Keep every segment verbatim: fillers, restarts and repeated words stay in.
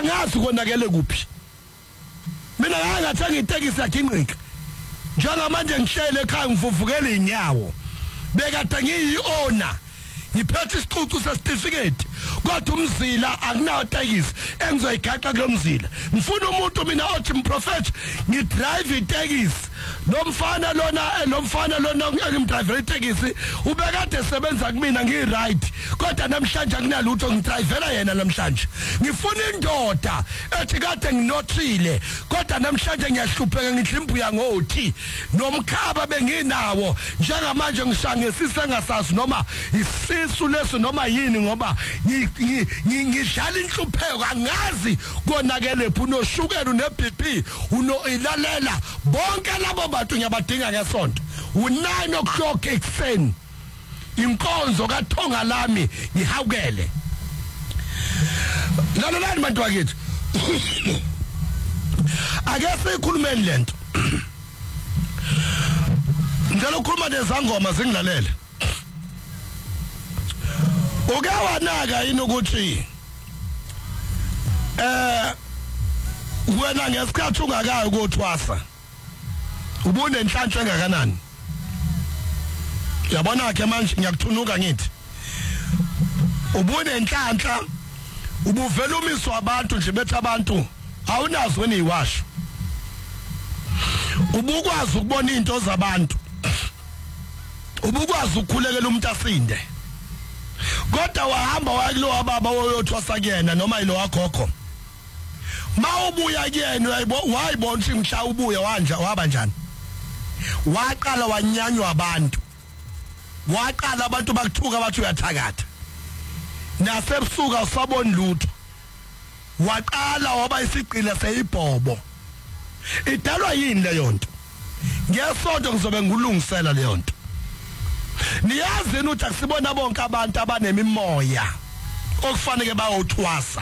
angazi konakele kuphi mina ngangathenga itekisi yaginqika njengamanje ngihlele ekhaya ngivuvukela inyawo bekade ngiyi-owner ngiphethe isicucu sesitifiketi kodwa umzila akunawo itekisi engizoyigaxa kulo mzila ngifuna umuntu mina othi mprofethi ngidrive itekisi nomfana lona nomfana lona ngimdrivela itekisi ubekade esebenza kumina ngi-right kodwa namhlanje akunalutho ngidrivela yena namhlanje ngifuna indoda ethi kade nginothile kodwa namhlanje ngiyahlupheka ngidla imbuya ngothi nomkhaba benginawo njengamanje ngishangesise engasazi noma isisu leso noma yini ngoba ngidlala inhlupheko angazi konakele unoshukela une-B P unoilalela bonke labo bantu ngiyabadinga ngesonto u-nine o'clock ekuseni inkonzo kaThonga lami ngihawukele lalolani bantu bakithi ake sikhulumeni lento ngicela ukukhuluma nezangoma zingilalele uke wanaka yini ukuthi eh wena ngesikhathi ungakayo ukuthwasa ubune inhlanhla engakanani yabona ke manje ngiyakuthunuka ngithi ubune inhlanhla ubuvela umiswa abantu nje bethi abantu awunazo wena iwasho ubukwazi ukubona into zabantu ubukwazi ukukhulekela umuntu asinde kodwa wahamba wakulo wababa woyothwasa kuyena noma yilo wagogo mawubuya kuyena wayibona ukuthi ngihla ubuya wanja waba njani waqala wanyanywa abantu waqala abantu bakuthuka bathi uyathakatha nasebusuka usabona lutho waqala waba isigcile seyibhobo idalwa yini leyo nto ngesonto ngizobe ngulungisela leyo nto niyazi ukuthi akusibona bonke abantu abanemimoya okufanele bayothwasa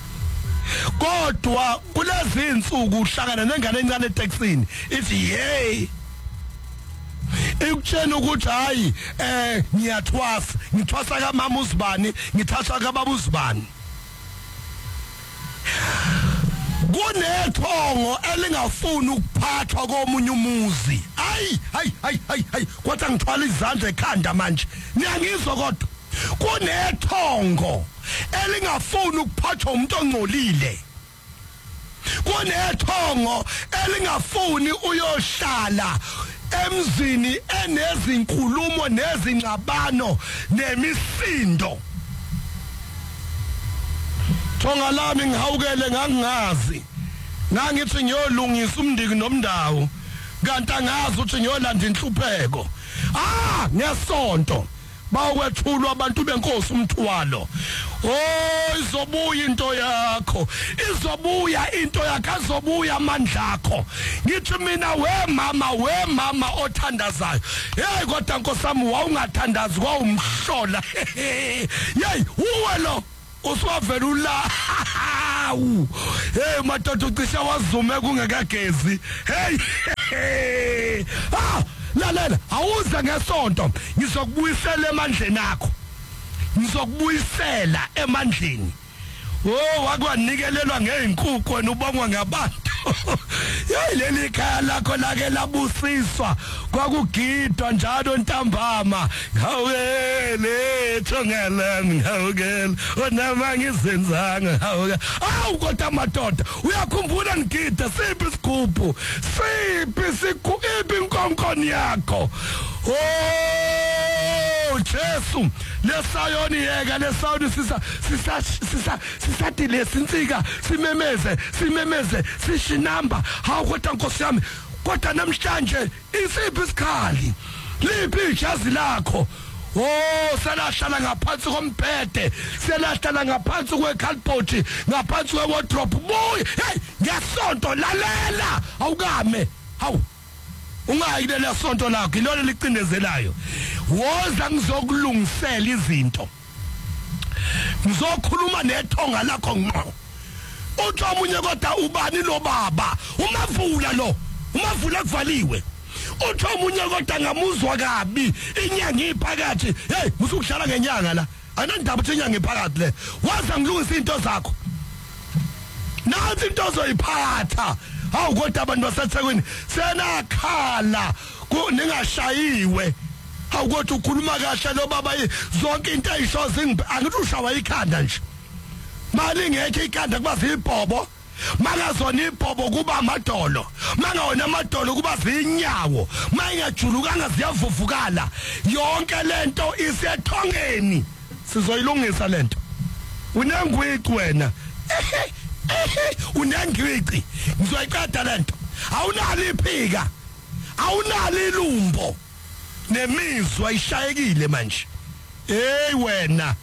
kodwa kulezi insuku uhlangana nengane encane eTexini ithi hey ikutshena ukuthi hayi eh ngiyathwasa ngithwasa ka mama uzibani ngithatha ka baba uzibani kunethongo elingafuni ukuphathwa komunye umuzi hayi hayi hayi hayi hayi kwathi ngithwala izandla ekhanda manje niyangizwa kodwa kunethongo elingafuni ukuphathwa umuntu ongcolile kunethongo elingafuni uyohlala emzini enezinkulumo nezingxabano nemisindo Thonga lami ngihawukele ngangazi ngangithi ngiyolungisa umndiki nomndawo kanti angazi ukuthi ngiyolanda inhlupheko ah ngesonto bakwethulwa abantu benkosi umthwalo oh izobuya into yakho izobuya into yakho azobuya amandla akho ngithi mina we mama we mama othandazayo hey kodwa nkosami wawungathandazi kwawumhlola hey uwe lo uswavela ula hey madoda ucisha wazume kungekagezi hey ah lalela awuze ngesonto ngizokubuyisela emandleni akho ngizokubuyisela emandleni oh wakwanikelelwa ngeenkuku wena ubongwa ngabantu yileli khaya lakho lake labusiswa kwakugidwa njalo ntambama ngawele thongela ngawukela onama ngizenzanga ngawukela awu kodwa madoda uyakhumbula ngigida siphi isigubhu siphi sikuphi inkonkoni yakho oh Jesu lesayoni yeka lesawuni sisa sisa sisa sisathi lesinsika simemeze simemeze sishinamba hawu kodwa nkosi yami kodwa namhlanje isiphi isikhali liphi ijazi lakho oh selahlala ngaphansi kombhede selahlala ngaphansi kwekhalpoti ngaphansi kwewardrobe boy hey ngesonto lalela awukame hawu ungayile sonto lakho ilona licindezelayo woza ngizokulungisela izinto ngizokhuluma nethonga lakho ngqo uthi omunye kodwa ubani lo baba umavula lo umavula kuvaliwe uthi omunye kodwa ngamuzwa kabi inyanga iphakathi hey musukudlala ngenyanga la anandaba uthi inyanga iphakathi le waza ngilungisa into zakho nansi into ozoyiphatha hawu kodwa abantu baseThekwini senakhala ningashayiwe hawu kodwa ukhuluma kahle lo baba zonke into ayisho zingi angithi ushawa ikhanda nje mali ngeke ikhanda kuba zibhobo mangazona ibhobo kuba amadolo mangawona amadolo kuba zinyawo mayingajulukanga ziyavuvukala yonke lento isethongeni sizoyilungisa lento unengwiqi wena unengwiqi ngizoyiqeda lento awunalo iphika awunalo ilumbo nemizwa ishayekile manje hey wena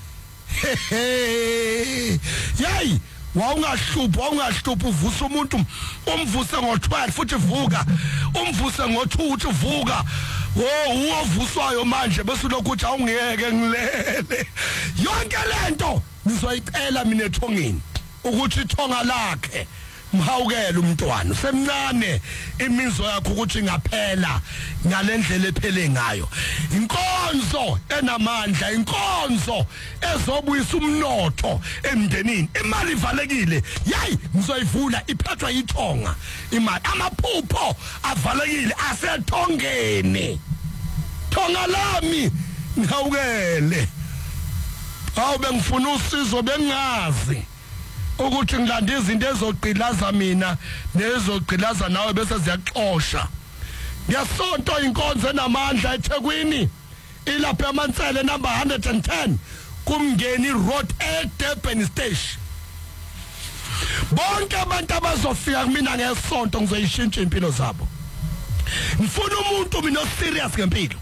yayi wawungahluphi wawungahluphi uvusa umuntu umvuse ngo twelve futhi vuka umvuse ngo two uthi vuka oh uwavuswayo manje bese lokuthi awungeke ngilele yonke lento ngizoyicela mina ethongeni ukuthi ithonga lakhe mhawukela umntwana semncane imizwa yakho ukuthi ngaphela ngalendlela ephele ngayo inkonzo enamandla inkonzo ezobuyisa umnotho emndenini imali ivalekile yayi ngizoyivula iphethwa yithonga imali amaphupho avalekile asethongeni thonga lami ngawukele awu bengifuna usizo bengazi ukuthi ngilanda izinto ezogqilaza mina nezogqilaza nawe bese ziyaxosha ngiyasonto inkonzo enamandla eThekwini ilapha eMantsele number one hundred ten kumngeni road eDurban station bonke abantu abazofika kumina ngesonto ngizoyishintsha impilo zabo ngifuna umuntu mina serious ngempilo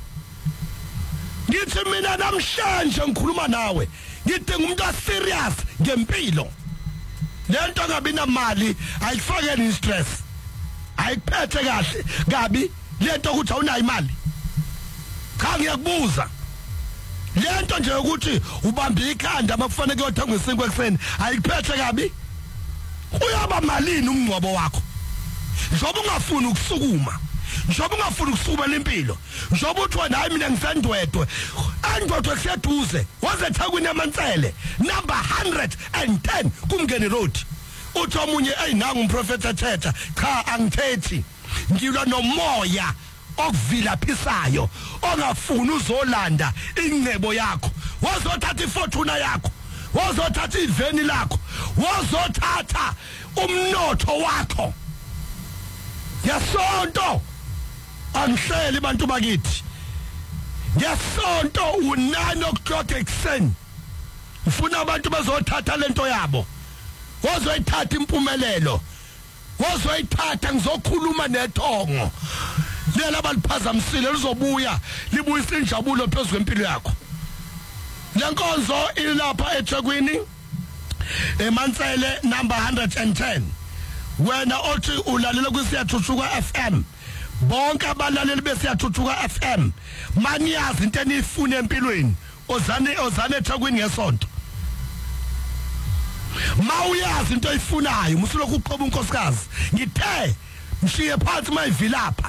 ngithi mina namhlanje ngikhuluma nawe ngithi ngumuntu serious ngempilo lento ngabi namali ayifakele in stress ayiphethe kahle kabi lento ukuthi awunayo imali cha ngiyakubuza lento nje ukuthi ubambe ikhanda makufanele kuyothenga isinkwa ekseni ayiphethe kabi uyaba malini umngcwabo wakho njoba ungafuni ukusukuma njoba ungafuni ukusukuma lempilo njoba uthi wena hayi mina ngisandwedwe andwedwe kuseduze waze eThekwini eMantsele number one hundred ten kumngeni road uthi omunye hey nangu umprofeti ethetha cha angithethi ngilwa nomoya okuvila phisayo ongafuni uzolanda ingcebo yakho wazothatha ifortuna yakho wazothatha iveni lakho wazothatha umnotho wakho yasonto angihleli bantu bakithi yasonto unani o'clock ekseni ufuna abantu bazothatha lento yabo wozoyithatha impumelelo wozoyithatha ngizokhuluma nethongo lela baliphazamisile lizobuya libuyisa injabulo phezulu kwempilo yakho lenkonzo ilapha eThekwini eMantsele number one hundred ten wena othi ulalela kusiyathuthuka F M bonke abalaleli besiyathuthuka F M maniyazi into enifuna empilweni ozane ozane eThekwini ngesonto mawuyazi into oyifunayo musulokhu uqoba unkosikazi ngithe mshiye phansi mayivilapha